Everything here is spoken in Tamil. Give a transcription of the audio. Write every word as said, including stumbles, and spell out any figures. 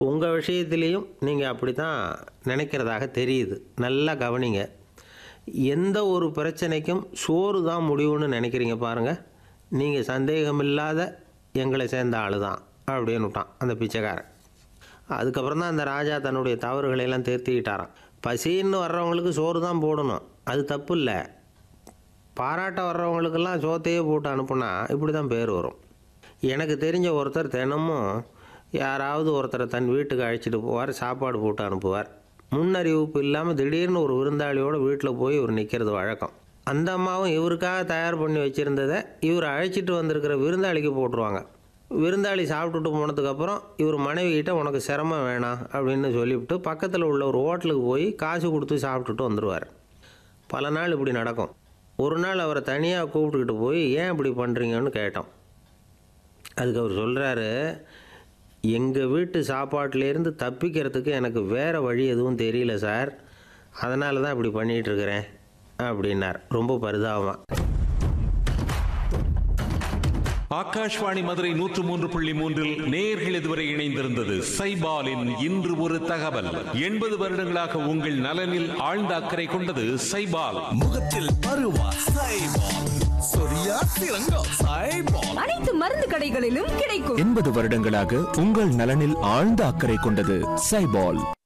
உங்கள் விஷயத்துலேயும் நீங்கள் அப்படி தான் நினைக்கிறதாக தெரியுது. நல்லா கவனிங்க. எந்த ஒரு பிரச்சனைக்கும் சோறு தான் முடிவுன்னு நினைக்கிறீங்க பாருங்கள். நீங்கள் சந்தேகமில்லாத எங்களை சேர்ந்த ஆள் தான் அப்படின்னு விட்டான் அந்த பிச்சைக்காரன். அதுக்கப்புறம் தான் அந்த ராஜா தன்னுடைய தவறுகளையெல்லாம் திருத்திக்கிட்டாராம். பசின்னு வர்றவங்களுக்கு சோறு தான் போடணும், அது தப்பு இல்லை. பாராட்ட வர்றவங்களுக்கெல்லாம் சோத்தையே போட்டு அனுப்புனா இப்படி தான் பேர் வரும். எனக்கு தெரிஞ்ச ஒருத்தர் தினமும் யாராவது ஒருத்தரை தன் வீட்டுக்கு அழைச்சிட்டு போவார், சாப்பாடு போட்டு அனுப்புவார். முன்னறிவிப்பு இல்லாமல் திடீர்னு ஒரு விருந்தாளியோடு வீட்டில் போய் இவர் நிற்கிறது வழக்கம். அந்த அம்மாவும் இவருக்காக தயார் பண்ணி வச்சுருந்ததை இவர் அழைச்சிட்டு வந்திருக்கிற விருந்தாளிக்கு போட்டுருவாங்க. விருந்தாளி சாப்பிட்டுட்டு போனதுக்கப்புறம் இவர் மனைவிக்கிட்ட உனக்கு சிரமம் வேணாம் அப்படின்னு சொல்லிவிட்டு பக்கத்தில் உள்ள ஒரு ஹோட்டலுக்கு போய் காசு கொடுத்து சாப்பிட்டுட்டு வந்துடுவார். பல நாள் இப்படி நடக்கும். ஒரு நாள் அவரை தனியாக கூப்பிட்டுக்கிட்டு போய் ஏன் இப்படி பண்ணுறீங்கன்னு கேட்டோம். அதுக்கு அவர் சொல்கிறாரு, எங்கள் வீட்டு சாப்பாட்டிலேருந்து தப்பிக்கிறதுக்கு எனக்கு வேறு வழி எதுவும் தெரியல சார், அதனால தான் இப்படி பண்ணிகிட்ருக்கிறேன் அப்படின்னார் ரொம்ப பரிதாபமாக. ஆகாஷ்வாணி மதுரை நூற்று மூன்று புள்ளி மூன்றில் நேயர்கள் இதுவரை இணைந்திருந்தது சைபாலின் இன்று ஒரு தகவல். எண்பது வருடங்களாக உங்கள் நலனில் ஆழ்ந்த அக்கறை கொண்டது சைபால். முகத்தில் பருவா சைபால், சொரியா சிறங்கா சைபால், அனைத்து மருந்து கடைகளிலும் கிடைக்கும். எண்பது வருடங்களாக உங்கள் நலனில் ஆழ்ந்த அக்கறை கொண்டது சைபால்.